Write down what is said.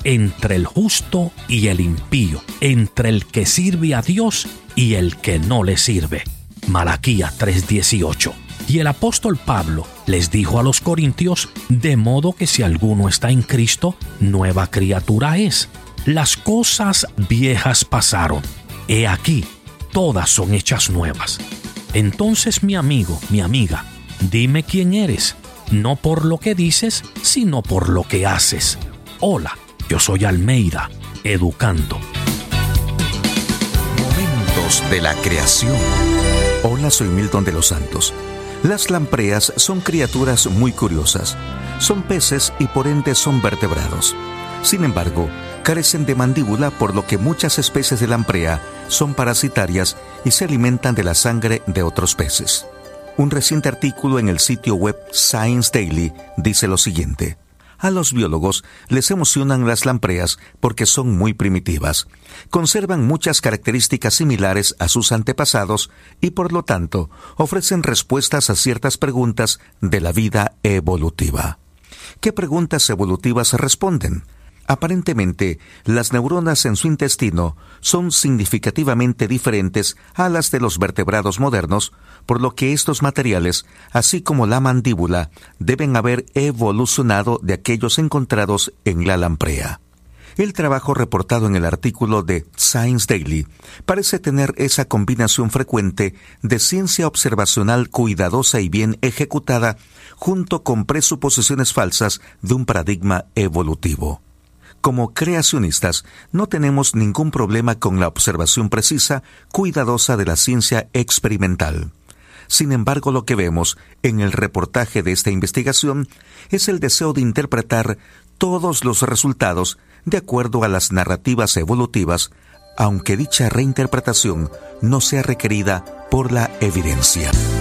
entre el justo y el impío, entre el que sirve a Dios y el que no le sirve. Malaquías 3:18. Y el apóstol Pablo les dijo a los corintios: de modo que si alguno está en Cristo, nueva criatura es. Las cosas viejas pasaron. He aquí, todas son hechas nuevas. Entonces, mi amigo, mi amiga, dime quién eres, no por lo que dices, sino por lo que haces. Hola, yo soy Almeida, educando. Momentos de la creación. Hola, soy Milton de los Santos. Las lampreas son criaturas muy curiosas. Son peces y por ende son vertebrados. Sin embargo, carecen de mandíbula, por lo que muchas especies de lamprea son parasitarias y se alimentan de la sangre de otros peces. Un reciente artículo en el sitio web Science Daily dice lo siguiente: a los biólogos les emocionan las lampreas porque son muy primitivas, conservan muchas características similares a sus antepasados y por lo tanto ofrecen respuestas a ciertas preguntas de la vida evolutiva. ¿Qué preguntas evolutivas responden? Aparentemente, las neuronas en su intestino son significativamente diferentes a las de los vertebrados modernos, por lo que estos materiales, así como la mandíbula, deben haber evolucionado de aquellos encontrados en la lamprea. El trabajo reportado en el artículo de Science Daily parece tener esa combinación frecuente de ciencia observacional cuidadosa y bien ejecutada, junto con presuposiciones falsas de un paradigma evolutivo. Como creacionistas, no tenemos ningún problema con la observación precisa, cuidadosa de la ciencia experimental. Sin embargo, lo que vemos en el reportaje de esta investigación es el deseo de interpretar todos los resultados de acuerdo a las narrativas evolutivas, aunque dicha reinterpretación no sea requerida por la evidencia.